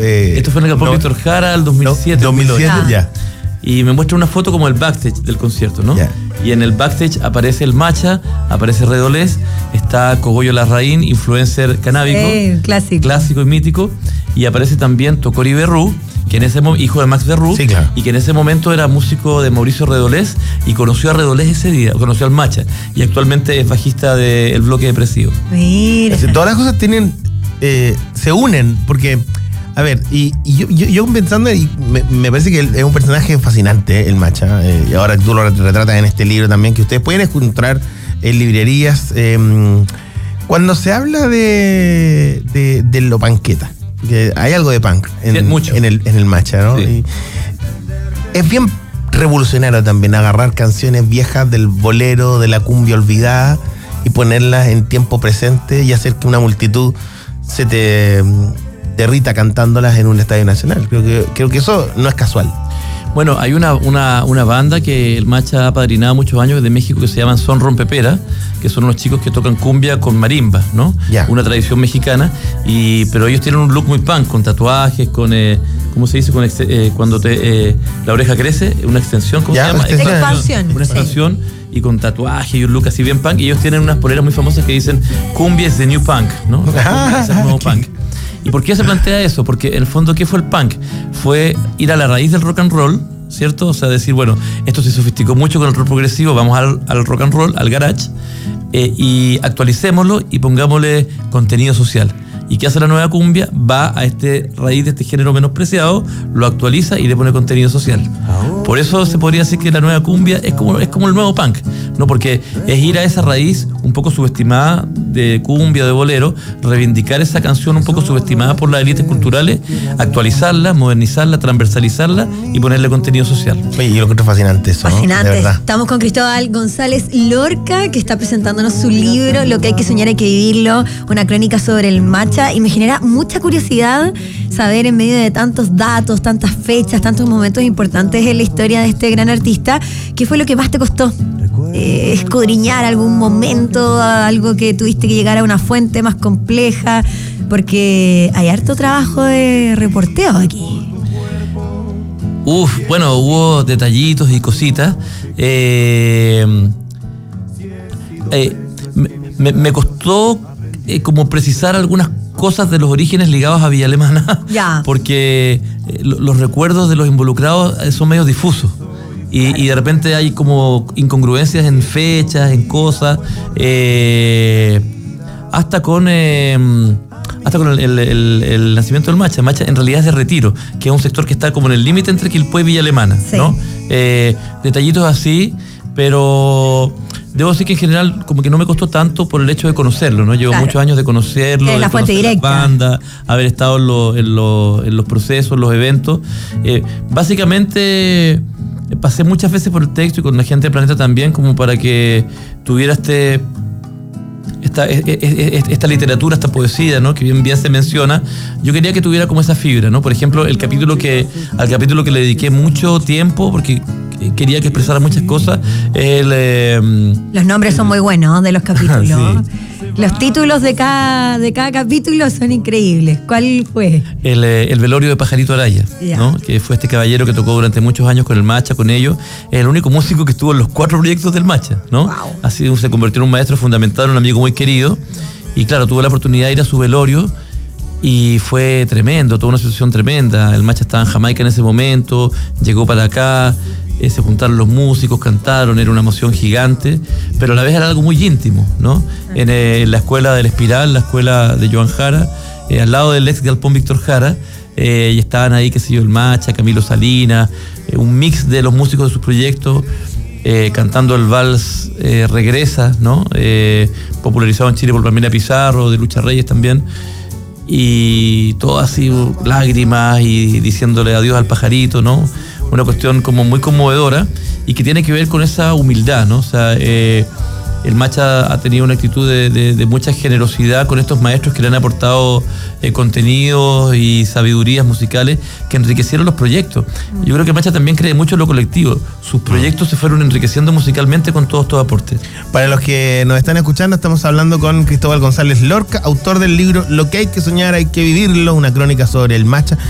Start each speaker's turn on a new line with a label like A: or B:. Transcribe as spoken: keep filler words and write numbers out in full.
A: Eh,
B: Esto fue en el Galpón
A: no,
B: Víctor Jara, el dos mil siete.
A: No, dos mil siete,
C: Ah.
A: ya.
B: Y me muestra una foto como el backstage del concierto, ¿no?
A: Yeah.
B: Y en el backstage aparece el Macha, aparece Redolés, está Cogollo Larraín, influencer canábico,
C: Eh, clásico.
B: clásico y mítico, y aparece también Tocori Berrú, que en ese mo- hijo de Max Berrú,
A: Sí, claro.
B: y que en ese momento era músico de Mauricio Redolés, y conoció a Redolés ese día, conoció al Macha, y actualmente es bajista del Bloque Depresivo.
C: Mira.
A: Así, todas las cosas tienen, eh, se unen, porque, a ver, y, y yo, yo, yo pensando, y me, me parece que es un personaje fascinante, el Macha, eh, y ahora tú lo retratas en este libro también, que ustedes pueden encontrar en librerías. Eh, cuando se habla de, de, de lo panqueta, que hay algo de punk en,
B: Sí, mucho.
A: en, el, en el Macha, ¿no?
B: Sí.
A: Y es bien revolucionario también agarrar canciones viejas del bolero, de la cumbia olvidada, y ponerlas en tiempo presente y hacer que una multitud se te derrita cantándolas en un estadio nacional. Creo que, creo que eso no es casual.
B: Bueno, hay una, una, una banda que el Macha ha padrinado muchos años de México que se llaman Son Rompepera, que son unos chicos que tocan cumbia con marimba, ¿no?
A: Ya.
B: Una tradición mexicana, y pero ellos tienen un look muy punk, con tatuajes, con, eh, ¿cómo se dice? Con ex- eh, cuando te, eh, la oreja crece, una extensión, ¿cómo
A: Ya,
B: se llama?
A: extensión.
C: Expansión,
B: Una
C: sí.
B: expansión, y con tatuaje y un look así bien punk, y ellos tienen unas poleras muy famosas que dicen cumbia es the new punk, ¿no? La cumbia es el nuevo punk. ¿Y por qué se plantea eso? Porque en el fondo, ¿qué fue el punk? Fue ir a la raíz del rock and roll, ¿cierto? O sea, decir, bueno, esto se sofisticó mucho con el rock progresivo, vamos al, al rock and roll, al garage, eh, y actualicémoslo y pongámosle contenido social. ¿Y qué hace la nueva cumbia? Va a este raíz de este género menospreciado, lo actualiza y le pone contenido social. Por eso se podría decir que la nueva cumbia es como, es como el nuevo punk, ¿no? Porque es ir a esa raíz un poco subestimada de cumbia, de bolero, reivindicar esa canción un poco subestimada por las élites culturales, actualizarla, modernizarla, transversalizarla y ponerle contenido social.
A: Oye, yo lo encuentro fascinante eso, ¿no?
C: Fascinante.
A: De verdad.
C: Estamos con Cristóbal González Lorca, que está presentándonos su libro, Lo que hay que soñar hay que vivirlo, una crónica sobre el Macha, y me genera mucha curiosidad saber, en medio de tantos datos, tantas fechas, tantos momentos importantes en la historia de este gran artista, ¿qué fue lo que más te costó? Eh, escudriñar algún momento, algo que tuviste que llegar a una fuente más compleja, porque hay harto trabajo de reporteo aquí.
B: Uf, bueno, hubo detallitos y cositas. Eh, eh, me, me costó eh, como precisar algunas cosas de los orígenes ligados a Villa Alemana,
C: Ya.
B: porque eh, lo- los recuerdos de los involucrados eh, son medio difusos. Y, y de repente hay como incongruencias en fechas, en cosas, eh, hasta con eh, hasta con el, el- el- el nacimiento del Macha. Macha en realidad es de Retiro, que es un sector que está como en el límite entre Quilpué y Villa Alemana,
C: Sí.
B: ¿no? Eh, detallitos así, pero debo decir que en general como que no me costó tanto por el hecho de conocerlo, ¿no? Llevo
C: Claro.
B: muchos años de conocerlo,
C: Es
B: de
C: la fuente
B: conocer
C: directa.
B: las bandas, haber estado en, lo- en lo- en los procesos, en los eventos. Eh, básicamente eh, pasé muchas veces por el texto y con la gente del planeta también, como para que tuviera este esta, e- e- e- esta literatura, esta poesía, ¿no? Que bien, bien se menciona. Yo quería que tuviera como esa fibra, ¿no? Por ejemplo, el capítulo que al capítulo que le dediqué mucho tiempo, porque quería que expresara muchas cosas, el eh,
C: Los nombres son muy buenos de los capítulos.
B: Sí.
C: Los títulos de cada, de cada capítulo son increíbles. ¿Cuál fue?
B: El, eh, el velorio de Pajarito Araya,
C: Ya.
B: ¿no? Que fue este caballero que tocó durante muchos años con el Macha, con ellos. Es el único músico que estuvo en los cuatro proyectos del Macha, ¿no?
C: Wow.
B: Así se convirtió en un maestro fundamental, un amigo muy querido. Y claro, tuve la oportunidad de ir a su velorio y fue tremendo, toda una situación tremenda. El Macha estaba en Jamaica en ese momento, llegó para acá, eh, se juntaron los músicos, cantaron, era una emoción gigante, pero a la vez era algo muy íntimo, ¿no? En, eh, en la escuela del Espiral, la escuela de Joan Jara, eh, al lado del ex Galpón Víctor Jara, eh, y estaban ahí, qué sé yo, el Macha, Camilo Salinas, eh, un mix de los músicos de sus proyectos, eh, cantando el vals eh, Regresa, ¿no? Eh, popularizado en Chile por Palmira Pizarro, de Lucha Reyes también, y todo así, lágrimas y diciéndole adiós al pajarito, ¿no? Una cuestión como muy conmovedora y que tiene que ver con esa humildad, ¿no? O sea, eh, el Macha ha tenido una actitud de, de, de mucha generosidad con estos maestros que le han aportado eh, contenidos y sabidurías musicales que enriquecieron los proyectos. Yo creo que Macha también cree mucho en lo colectivo. Sus proyectos se fueron enriqueciendo musicalmente con todos estos aportes.
A: Para los que nos están escuchando, estamos hablando con Cristóbal González Lorca, autor del libro Lo que hay que soñar hay que vivirlo, una crónica sobre el Macha.